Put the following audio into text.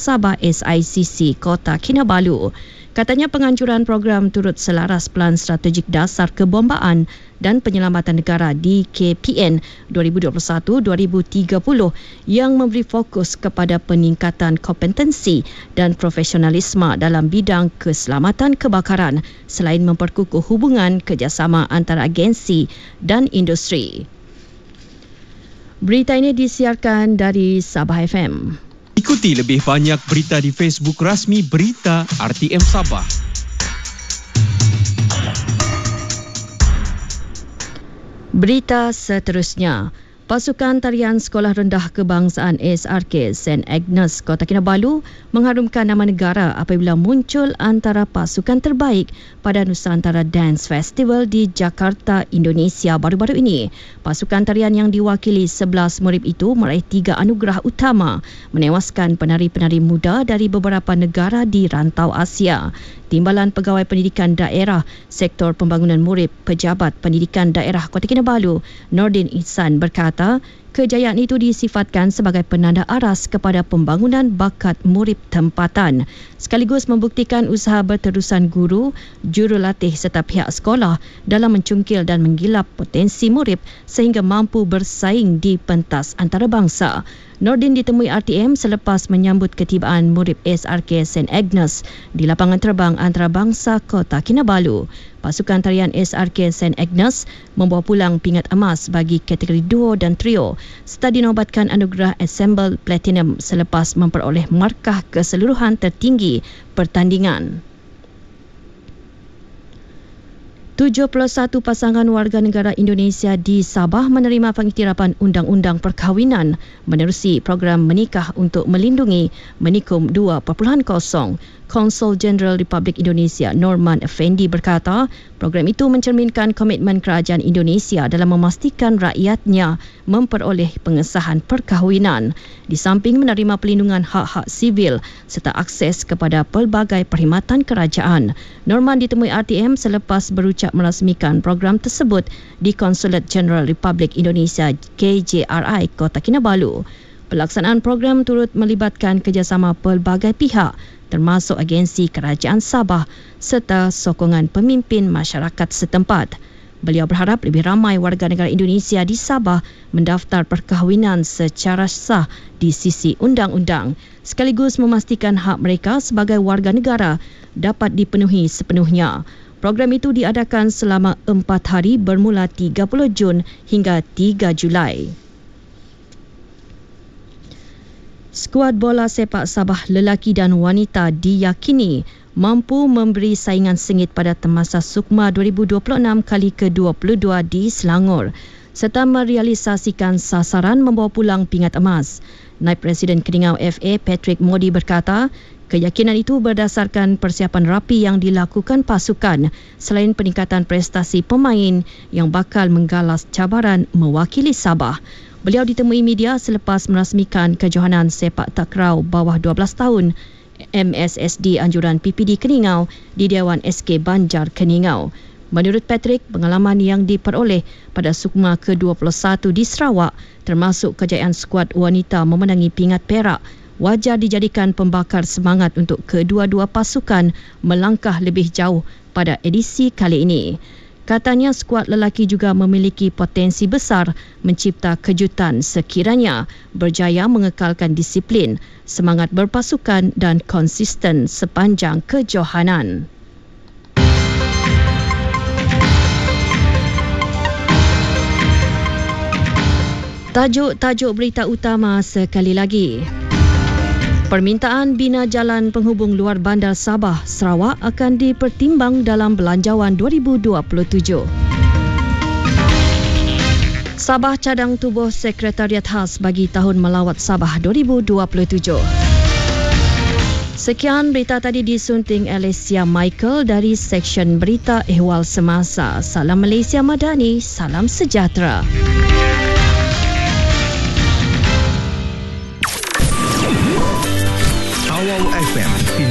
Sabah SICC Kota Kinabalu. Katanya penganjuran program turut selaras Pelan Strategik Dasar Kebombaan dan Penyelamatan Negara DKPN 2021-2030 yang memberi fokus kepada peningkatan kompetensi dan profesionalisme dalam bidang keselamatan kebakaran selain memperkukuh hubungan kerjasama antara agensi dan industri. Berita ini disiarkan dari Sabah FM. Ikuti lebih banyak berita di Facebook rasmi Berita RTM Sabah. Berita seterusnya. Pasukan Tarian Sekolah Rendah Kebangsaan SRK St. Agnes Kota Kinabalu mengharumkan nama negara apabila muncul antara pasukan terbaik pada Nusantara Dance Festival di Jakarta, Indonesia baru-baru ini. Pasukan tarian yang diwakili 11 murid itu meraih 3 anugerah utama, menewaskan penari-penari muda dari beberapa negara di rantau Asia. Timbalan Pegawai Pendidikan Daerah Sektor Pembangunan Murid Pejabat Pendidikan Daerah Kota Kinabalu, Nordin Ihsan berkata, kejayaan itu disifatkan sebagai penanda aras kepada pembangunan bakat murid tempatan, sekaligus membuktikan usaha berterusan guru, jurulatih serta pihak sekolah dalam mencungkil dan menggilap potensi murid sehingga mampu bersaing di pentas antarabangsa. Nordin ditemui RTM selepas menyambut ketibaan murid SRK St. Agnes di lapangan terbang antarabangsa Kota Kinabalu. Pasukan tarian SRK St. Agnes membawa pulang pingat emas bagi kategori duo dan trio serta dinobatkan anugerah Ensemble Platinum selepas memperoleh markah keseluruhan tertinggi pertandingan. 71 pasangan warga negara Indonesia di Sabah menerima pengiktirafan Undang-Undang Perkahwinan menerusi program Menikah untuk Melindungi Menikum 2.0. Konsul Jeneral Republik Indonesia Norman Effendi berkata, program itu mencerminkan komitmen kerajaan Indonesia dalam memastikan rakyatnya memperoleh pengesahan perkahwinan, di samping menerima pelindungan hak-hak sivil serta akses kepada pelbagai perkhidmatan kerajaan. Norman ditemui RTM selepas berucap merasmikan program tersebut di Konsulat Jeneral Republik Indonesia KJRI Kota Kinabalu. Pelaksanaan program turut melibatkan kerjasama pelbagai pihak termasuk agensi kerajaan Sabah serta sokongan pemimpin masyarakat setempat. Beliau berharap lebih ramai warga negara Indonesia di Sabah mendaftar perkahwinan secara sah di sisi undang-undang, sekaligus memastikan hak mereka sebagai warga negara dapat dipenuhi sepenuhnya. Program itu diadakan selama 4 hari bermula 30 Jun hingga 3 Julai. Skuad bola sepak Sabah lelaki dan wanita diyakini mampu memberi saingan sengit pada Temasa Sukma 2026 kali ke-22 di Selangor serta merealisasikan sasaran membawa pulang pingat emas. Naib Presiden Keningau FA Patrick Modi berkata, keyakinan itu berdasarkan persiapan rapi yang dilakukan pasukan selain peningkatan prestasi pemain yang bakal menggalas cabaran mewakili Sabah. Beliau ditemui media selepas merasmikan kejohanan sepak takraw bawah 12 tahun MSSD anjuran PPD Keningau di Dewan SK Banjar Keningau. Menurut Patrick, pengalaman yang diperoleh pada Sukma ke-21 di Sarawak termasuk kejayaan skuad wanita memenangi pingat perak wajar dijadikan pembakar semangat untuk kedua-dua pasukan melangkah lebih jauh pada edisi kali ini. Katanya skuad lelaki juga memiliki potensi besar mencipta kejutan sekiranya berjaya mengekalkan disiplin, semangat berpasukan dan konsisten sepanjang kejohanan. Tajuk-tajuk berita utama sekali lagi. Permintaan bina jalan penghubung luar bandar Sabah, Sarawak akan dipertimbang dalam Belanjawan 2027. Sabah cadang tubuh Sekretariat Khas bagi Tahun Melawat Sabah 2027. Sekian berita tadi disunting Alicia Michael dari Seksyen Berita Ehwal Semasa. Salam Malaysia Madani, salam sejahtera.